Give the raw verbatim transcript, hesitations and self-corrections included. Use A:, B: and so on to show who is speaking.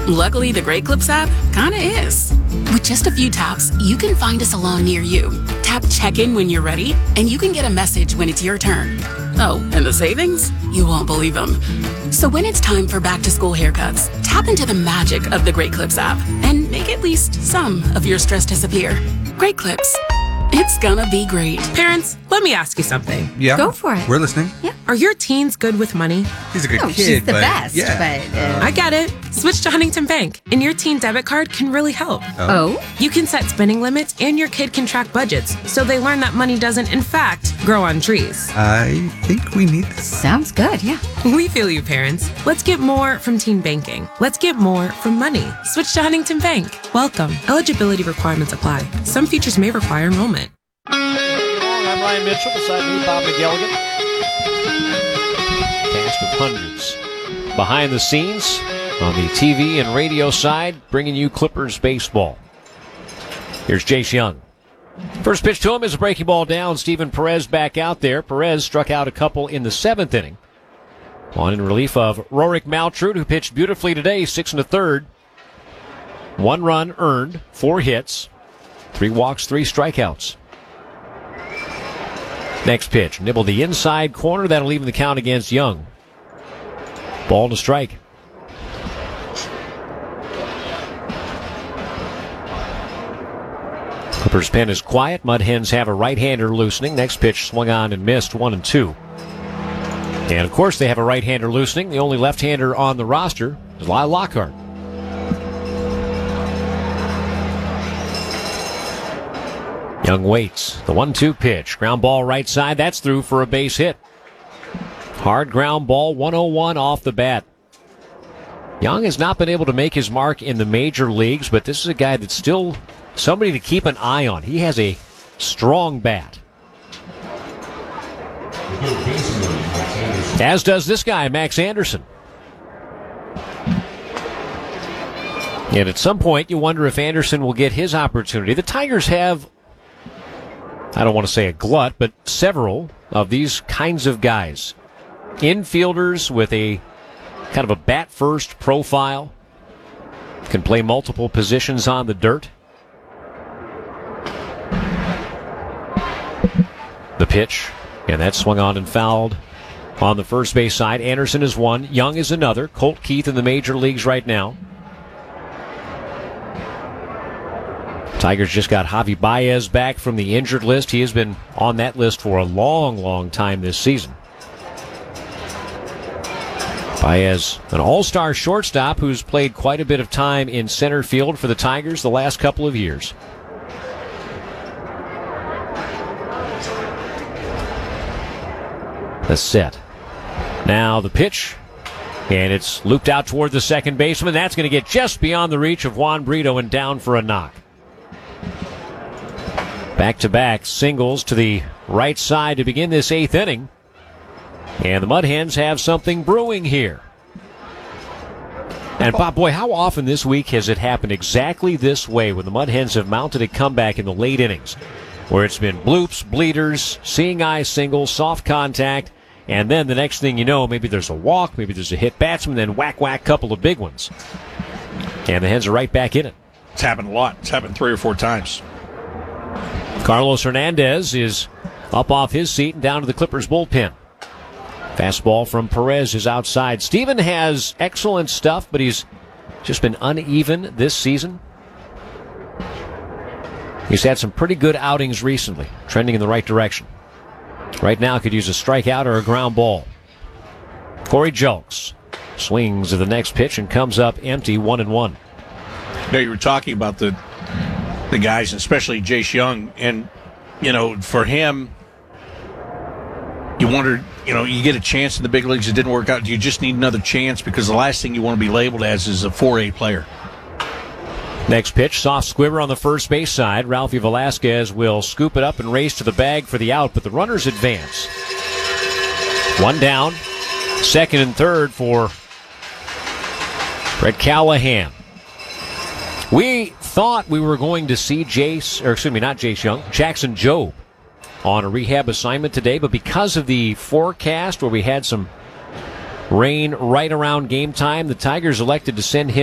A: Luckily, the Great Clips app kinda is. With just a few taps, you can find a salon near you. Tap check-in when you're ready, and you can get a message when it's your turn. Oh, and the savings? You won't believe them. So when it's time for back-to-school haircuts, tap into the magic of the Great Clips app and make at least some of your stress disappear. Great Clips. It's gonna be great.
B: Parents, let me ask you something.
C: Yeah.
D: Go for it.
C: We're listening.
D: Yeah.
B: Are your teens good with money?
C: He's a good
D: No,
C: kid.
D: she's the
C: but,
D: best,
C: Yeah.
D: but, uh,
B: I get it. Switch to Huntington Bank, and your teen debit card can really help.
D: Oh?
B: You can set spending limits, and your kid can track budgets, so they learn that money doesn't, in fact, grow on trees.
C: I think we need this.
D: Sounds good, yeah.
B: We feel you, parents. Let's get more from teen banking. Let's get more from money. Switch to Huntington Bank. Welcome. Eligibility requirements apply. Some features may require enrollment.
E: I'm Ryan Mitchell beside me, Bob McGilligan. Cast of hundreds behind the scenes on the T V and radio side, bringing you Clippers baseball. Here's Jace Young. First pitch to him is a breaking ball down. Steven Perez back out there. Perez struck out a couple in the seventh inning. On in relief of Rorik Maltrud, who pitched beautifully today, six and a third. One run earned, four hits, three walks, three strikeouts. Next pitch, nibble the inside corner. That'll even the count against Young. Ball to strike. Clippers pen is quiet. Mud Hens have a right-hander loosening. Next pitch swung on and missed, one and two. And of course they have a right-hander loosening. The only left-hander on the roster is Lyle Lockhart. Young waits. The one two pitch. Ground ball right side. That's through for a base hit. Hard ground ball, one oh one off the bat. Young has not been able to make his mark in the major leagues, but this is a guy that's still somebody to keep an eye on. He has a strong bat. As does this guy, Max Anderson. And at some point, you wonder if Anderson will get his opportunity. The Tigers have, I don't want to say a glut, but several of these kinds of guys. Infielders with a kind of a bat-first profile. Can play multiple positions on the dirt. The pitch, and that swung on and fouled on the first base side. Anderson is one. Young is another. Colt Keith in the major leagues right now. Tigers just got Javi Baez back from the injured list. He has been on that list for a long, long time this season. Baez, an all-star shortstop who's played quite a bit of time in center field for the Tigers the last couple of years. The set. Now the pitch, and it's looped out toward the second baseman. That's going to get just beyond the reach of Juan Brito and down for a knock. Back-to-back singles to the right side to begin this eighth inning. And the Mud Hens have something brewing here. And, Bob, boy, how often this week has it happened exactly this way when the Mud Hens have mounted a comeback in the late innings, where it's been bloops, bleeders, seeing-eye singles, soft contact, and then the next thing you know, maybe there's a walk, maybe there's a hit batsman, then whack-whack couple of big ones. And the Hens are right back in it.
F: It's happened a lot. It's happened three or four times.
E: Carlos Hernandez is up off his seat and down to the Clippers bullpen. Fastball from Perez is outside. Steven has excellent stuff, but he's just been uneven this season. He's had some pretty good outings recently, trending in the right direction. Right now could use a strikeout or a ground ball. Corey Julks swings at the next pitch and comes up empty, one and one.
F: You know, you were talking about the the guys, especially Jace Young, and, you know, for him, you wondered, you know, you get a chance in the big leagues, it didn't work out. Do you just need another chance? Because the last thing you want to be labeled as is a four A player.
E: Next pitch, soft squibber on the first base side. Ralphie Velasquez will scoop it up and race to the bag for the out, but the runners advance. One down, second and third for Brett Callahan. We thought we were going to see Jace, or excuse me, not Jace Young, Jackson Jobe on a rehab assignment today, but because of the forecast where we had some rain right around game time, the Tigers elected to send him